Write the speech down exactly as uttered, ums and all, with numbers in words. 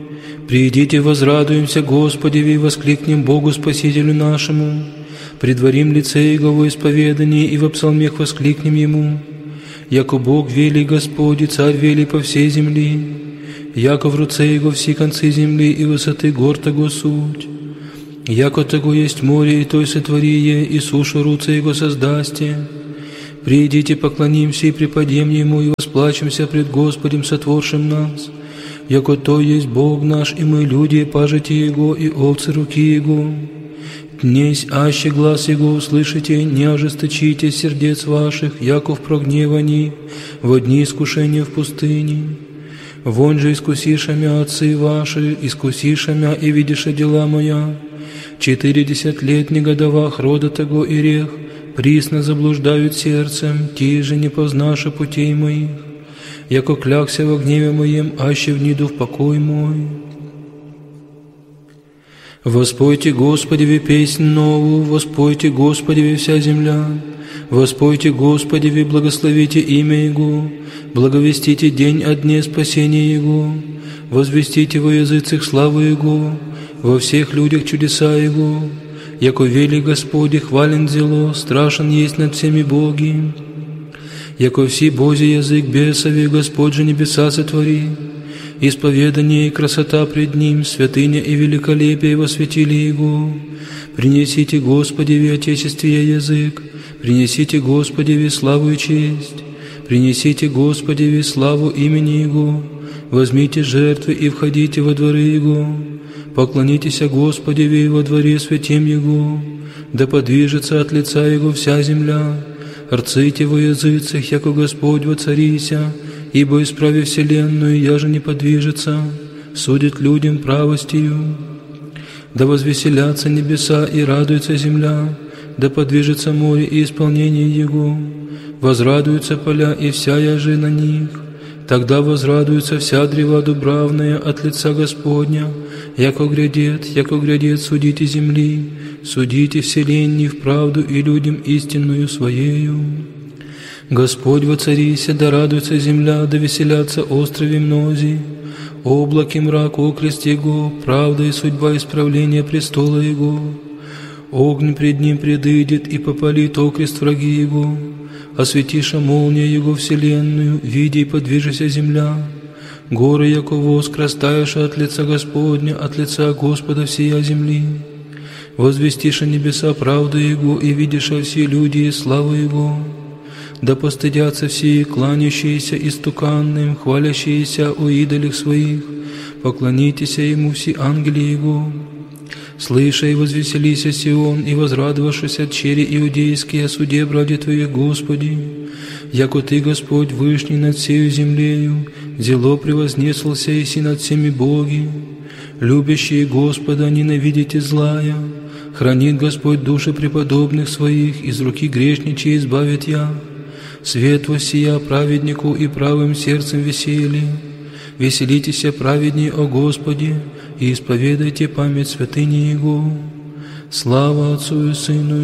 Придите, возрадуемся Господи, и воскликнем Богу Спасителю нашему. Предварим лице Его во исповедании, и во псалмех воскликнем Ему. Яко Бог велик Господь, и Царь велик по всей земли. Яко в руце Его все концы земли, и высоты гор Того суть. Яко Того есть море, и той сотворие, и сушу руце Его создасте. Придите, поклонимся и преподем Ему, и восплачемся пред Господем, сотворшим нас. Яко То есть Бог наш, и мы люди, пажити Его, и овцы руки Его. Днесь аще глаз Его услышите, не ожесточите сердец ваших, яко в прогневании, во дни искушения в пустыне. Вон же искусиша мя отцы ваши, искусиша мя и видиша дела моя. Четыредесят лет негодовах рода того и рех, присно заблуждают сердцем, ти же не познаша путей моих. Яко клякся во гневе моем, аще вниду в покой мой. Воспойте Господеве песнь новую, воспойте Господеве вся земля. Воспойте Господеве, благословите имя Его, благовестите день о дне спасения Его, возвестите во языцах славу Его, во всех людях чудеса Его. Яко велик Господи, хвален зело, страшен есть над всеми боги. Яко все Божий язык бесови, Господь же небеса сотвори. Исповедание и красота пред Ним, святыня и великолепие восветили Его. Принесите Господеве Отечествие язык, принесите Господеве славу и честь, принесите Господеве славу имени Его, возьмите жертвы и входите во дворы Его, поклонитесь Господеве во дворе святем Его, да подвижется от лица Его вся земля. Рците во языцах, яко Господь воцарися, ибо исправи вселенную, я же не подвижется, судит людям правостью. Да возвеселятся небеса и радуется земля, да подвижется море и исполнение его, возрадуются поля и вся яжи на них. Тогда возрадуется вся древа дубравная от лица Господня, яко грядет, яко грядет судите земли, судите вселенной вправду и людям истинную Своею. Господь воцарися, да радуется земля, да веселятся острови мнози. Облаки мрак окрест Его, правда и судьба исправления престола Его. Огонь пред Ним предыдет и попалит окрест враги Его. Осветиша молния Его вселенную, видя и подвижися земля. Горы, яко воск, растаешь от лица Господня, от лица Господа всея земли. Возвестиша небеса правду Его, и видиша все люди и славу Его. Да постыдятся все, кланящиеся истуканным, хвалящиеся о идолях своих, поклонитесь Ему все ангели Его. Слыша и возвеселися Сион, и возрадовавшись от чери иудейские о суде браде Твоих, Господи, яко Ты, Господь, вышний над всею землею, зело превознеслся и си над всеми боги. Любящие Господа, ненавидите злая, хранит Господь души преподобных Своих, из руки грешничей избавит я. Свет воссия праведнику и правым сердцем веселье. Веселитесь, праведней, о Господе, и исповедайте память святыни Его. Слава Отцу и Сыну